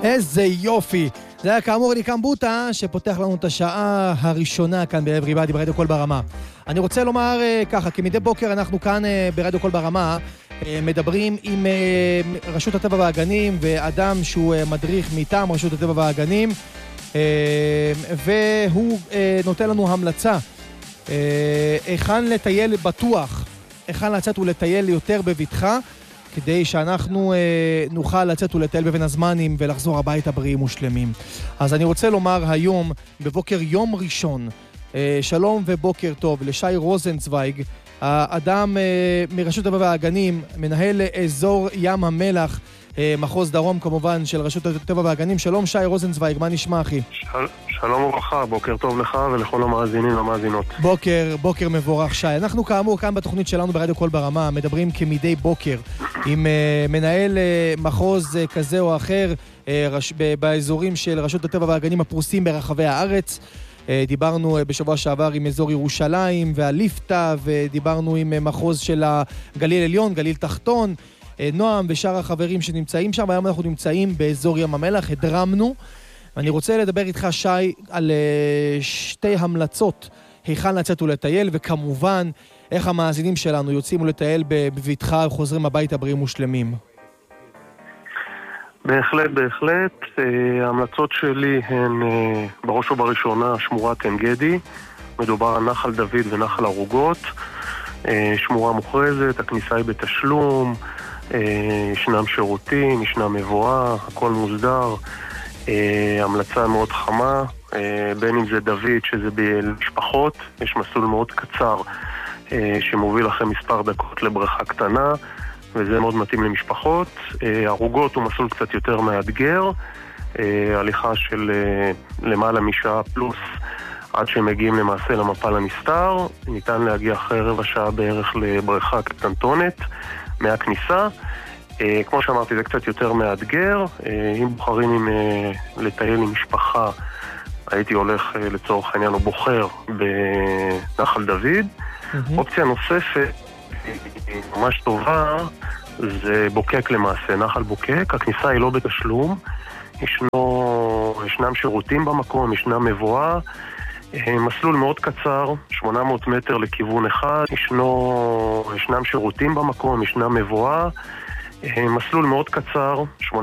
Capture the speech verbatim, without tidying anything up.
איזה יופי. זה היה כאמור לי קמבוטה, שפותח לנו את השעה הראשונה כאן ב-Everybody ברדיו קול ברמה. אני רוצה לומר ככה, כמדי בוקר אנחנו כאן ברדיו קול ברמה, מדברים עם רשות הטבע והגנים, ואדם שהוא מדריך מטעם רשות הטבע והגנים, והוא נותן לנו המלצה, היכן לטייל בטוח, היכן לצאת ולטייל יותר בביטחה, כדי שאנחנו אה, נוכל לצאת ולטייל בבין הזמנים ולחזור הביתה בריאים ושלמים. אז אני רוצה לומר היום, בבוקר יום ראשון, אה, שלום ובוקר טוב לשי רוזנצוויג, האדם אה, מרשות הטבע והגנים, מנהל אזור ים המלח, אה, מחוז דרום כמובן של רשות הטבע והגנים. שלום שי רוזנצוויג, מה נשמע אחי? של... שלום וברכה, בוקר טוב לך ולכל המאזינים והמאזינות. בוקר, בוקר מבורך שי. אנחנו כאמור כאן בתוכנית שלנו ברדיו קול ברמה, מדברים כמדי בוקר עם uh, מנהל uh, מחוז uh, כזה או אחר uh, רש... ב- באזורים של רשות הטבע והגנים הפרוסים ברחבי הארץ. Uh, דיברנו uh, בשבוע שעבר עם אזור ירושלים והליפטה, ודיברנו עם uh, מחוז של הגליל עליון, גליל תחתון, uh, נועם ושאר החברים שנמצאים שם, והיום אנחנו נמצאים באזור ים המלח, הדרמנו. אני רוצה לדבר איתך שי על uh, שתי המלצות, היכן לצאת ולטייל, וכמובן איך המאזינים שלנו יוצאים ולטייל בביטחה וחוזרים הביתה בריאים ושלמים. בהחלט, בהחלט. ההמלצות שלי הן בראש ובראשונה שמורת עין גדי. מדובר על נחל דוד ונחל ערוגות. שמורה מוכרזת, הכניסה היא בתשלום, ישנם שירותים, ישנה מבואה, הכל מוסדר. המלצה מאוד חמה, בין אם זה דוד שזה במשפחות, יש מסלול מאוד קצר שמוביל לכם מספר דקות לבריכה קטנה, וזה מאוד מתאים למשפחות. ערוגות הוא מסלול קצת יותר מאתגר, הליכה של למעלה משעה פלוס עד שמגיעים למעשה למפל הנסתר. ניתן להגיע אחרי רבע שעה בערך לבריכה קטנטונת מהכניסה. כמו שאמרתי, זה קצת יותר מאתגר. אם בוחרים עם, לטייל עם משפחה, הייתי הולך לצורך העניין או בוחר בנחל דוד. Mm-hmm. אופציה נוספת, ממש טובה, זה בוקק למעשה, נחל בוקק. הכניסה היא לא בתשלום, ישנו, ישנם שירותים במקום, ישנה מבואה, מסלול מאוד קצר, שמונה מאות מטר לכיוון אחד, ישנו, ישנם שירותים במקום, ישנה מבואה, מסלול מאוד קצר, שמונה